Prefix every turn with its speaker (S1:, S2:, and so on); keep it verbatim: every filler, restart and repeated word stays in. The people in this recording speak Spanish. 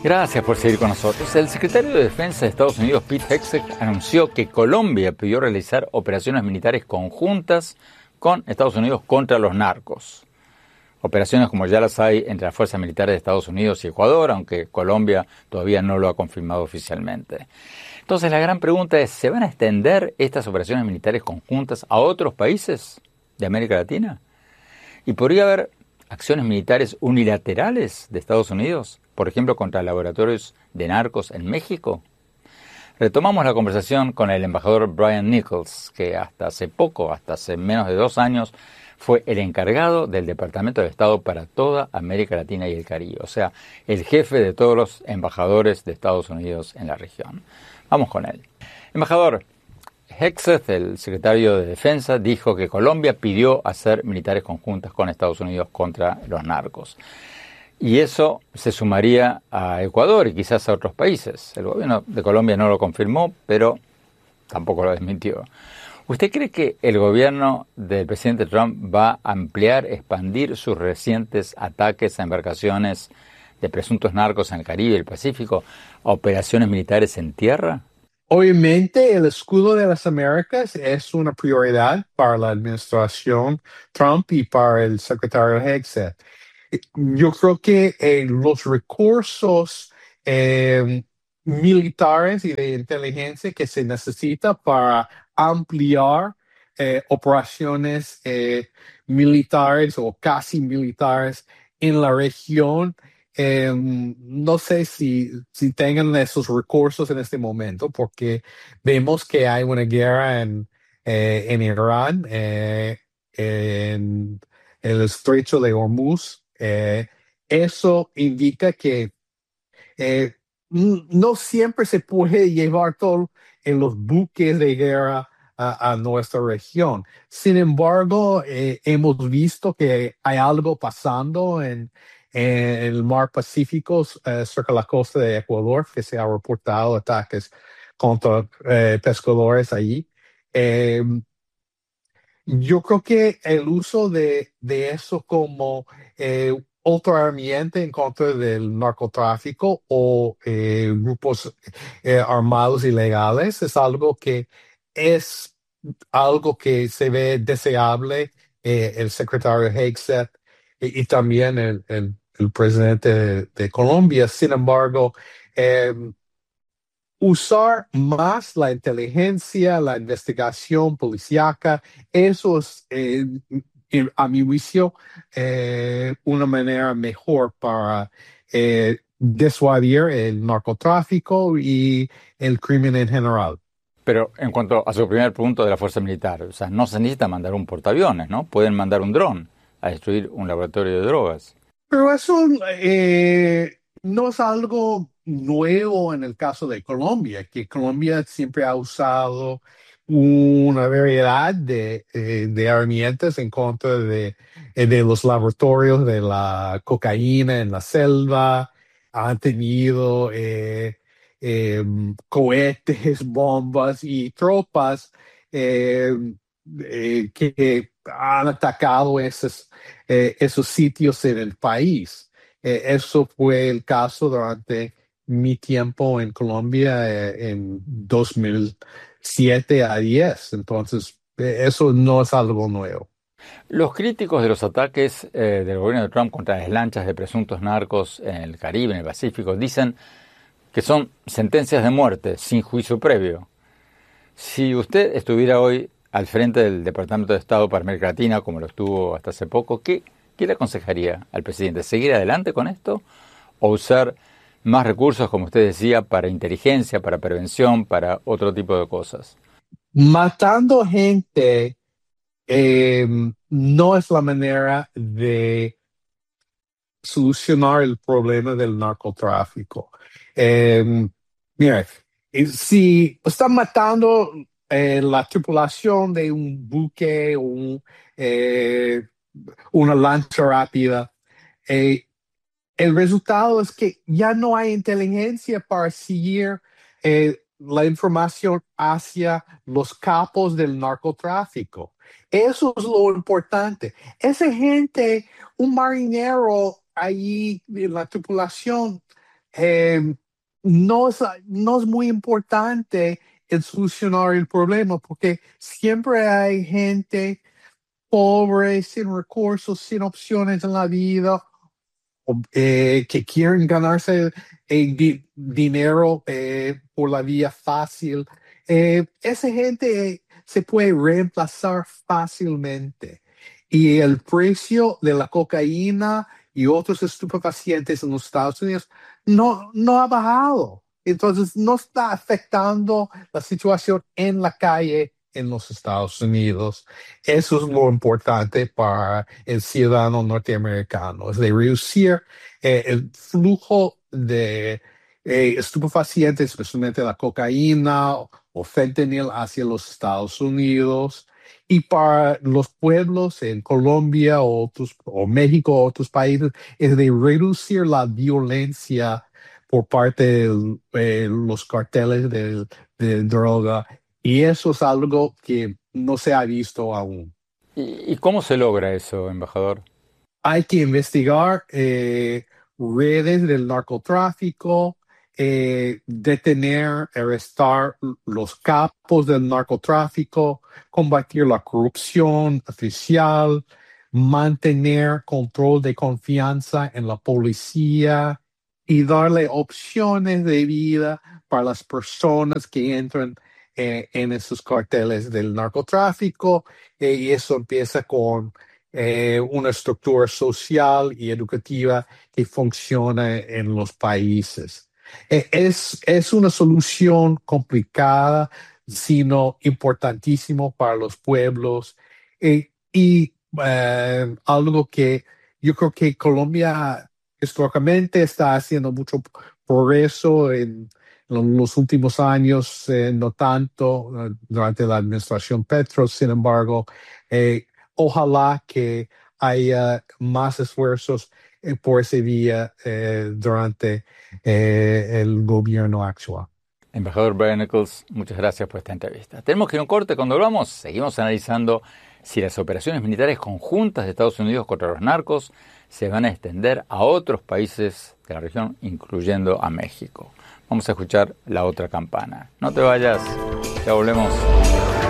S1: Gracias por seguir con nosotros. El secretario de Defensa de Estados Unidos, Pete Hegseth, anunció que Colombia pidió realizar operaciones militares conjuntas con Estados Unidos contra los narcos. Operaciones como ya las hay entre las fuerzas militares de Estados Unidos y Ecuador, aunque Colombia todavía no lo ha confirmado oficialmente. Entonces la gran pregunta es, ¿se van a extender estas operaciones militares conjuntas a otros países de América Latina? ¿Y podría haber acciones militares unilaterales de Estados Unidos, por ejemplo, contra laboratorios de narcos en México? Retomamos la conversación con el embajador Brian Nichols, que hasta hace poco, hasta hace menos de dos años, fue el encargado del Departamento de Estado para toda América Latina y el Caribe, o sea, el jefe de todos los embajadores de Estados Unidos en la región. Vamos con él. Embajador, Hegseth, el secretario de Defensa, dijo que Colombia pidió hacer militares conjuntas con Estados Unidos contra los narcos. Y eso se sumaría a Ecuador y quizás a otros países. El gobierno de Colombia no lo confirmó, pero tampoco lo desmintió. ¿Usted cree que el gobierno del presidente Trump va a ampliar, expandir sus recientes ataques a embarcaciones de presuntos narcos en el Caribe y el Pacífico a operaciones militares en tierra?
S2: Obviamente, el escudo de las Américas es una prioridad para la administración Trump y para el secretario Hegseth. Yo creo que eh, los recursos eh, militares y de inteligencia que se necesita para ampliar eh, operaciones eh, militares o casi militares en la región, eh, no sé si, si tengan esos recursos en este momento, porque vemos que hay una guerra en, eh, en Irán, eh, en el estrecho de Hormuz. Eh, eso indica que eh, n- no siempre se puede llevar todo en los buques de guerra a, a nuestra región. Sin embargo, eh, hemos visto que hay algo pasando en, en el mar Pacífico, eh, cerca de la costa de Ecuador, que se ha reportado ataques contra eh, pescadores allí. Eh, yo creo que el uso de, de eso como eh, otro herramienta en contra del narcotráfico o eh, grupos eh, armados ilegales es algo que es algo que se ve deseable. Eh, el secretario Hegseth y, y también el, el- el presidente de, de Colombia. Sin embargo, eh, usar más la inteligencia, la investigación policíaca, eso es, eh, eh, a mi juicio, eh, una manera mejor para eh, disuadir el narcotráfico y el crimen en general.
S1: Pero en cuanto a su primer punto de la fuerza militar, o sea, no se necesita mandar un portaaviones, ¿no? Pueden mandar un dron a destruir un laboratorio de drogas.
S2: Pero eso eh, no es algo nuevo en el caso de Colombia, que Colombia siempre ha usado una variedad de, eh, de herramientas en contra de, eh, de los laboratorios de la cocaína en la selva. Han tenido eh, eh, cohetes, bombas y tropas eh, eh, que han atacado esas eh, esos sitios en el país. Eh, eso fue el caso durante mi tiempo en Colombia eh, en dos mil siete a diez. Entonces, eh, eso no es algo nuevo.
S1: Los críticos de los ataques eh, del gobierno de Trump contra las lanchas de presuntos narcos en el Caribe, en el Pacífico, dicen que son sentencias de muerte sin juicio previo. Si usted estuviera hoy al frente del Departamento de Estado para América Latina, como lo estuvo hasta hace poco, ¿qué, qué le aconsejaría al presidente? ¿Seguir adelante con esto o usar más recursos, como usted decía, para inteligencia, para prevención, para otro tipo de cosas?
S2: Matando gente eh, no es la manera de solucionar el problema del narcotráfico. Eh, Mira, eh, si están matando eh, la tripulación de un buque o un, eh, una lancha rápida, eh, el resultado es que ya no hay inteligencia para seguir eh, la información hacia los capos del narcotráfico. Eso es lo importante. Esa gente, un marinero allí en la tripulación, eh, no es, no es muy importante el solucionar el problema porque siempre hay gente pobre, sin recursos, sin opciones en la vida, o, eh, que quieren ganarse eh, di- dinero eh, por la vía fácil. Eh, esa gente se puede reemplazar fácilmente. Y el precio de la cocaína y otros estupefacientes en los Estados Unidos no, no ha bajado. Entonces, no está afectando la situación en la calle en los Estados Unidos. Eso es lo importante para el ciudadano norteamericano, es de reducir eh, el flujo de eh, estupefacientes, especialmente la cocaína o fentanil hacia los Estados Unidos. Y para los pueblos en Colombia o, otros, o México o otros países, es de reducir la violencia por parte de eh, los carteles de, de droga. Y eso es algo que no se ha visto aún.
S1: ¿Y, y cómo se logra eso, embajador?
S2: Hay que investigar eh, redes del narcotráfico, eh, detener, arrestar los capos del narcotráfico, combatir la corrupción oficial, mantener control de confianza en la policía y darle opciones de vida para las personas que entran eh, en esos carteles del narcotráfico. Eh, y eso empieza con eh, una estructura social y educativa que funciona en los países. Eh, es, es una solución complicada, sino importantísimo para los pueblos eh, y eh, algo que yo creo que Colombia históricamente está haciendo mucho progreso en, en los últimos años, eh, no tanto eh, durante la administración Petro, sin embargo, eh, ojalá que haya más esfuerzos eh, por ese vía eh, durante eh, el gobierno actual.
S1: Embajador Brian Nichols, muchas gracias por esta entrevista. Tenemos que ir a un corte. Cuando volvamos, seguimos analizando si las operaciones militares conjuntas de Estados Unidos contra los narcos se van a extender a otros países de la región, incluyendo a México. Vamos a escuchar la otra campana. No te vayas, ya volvemos.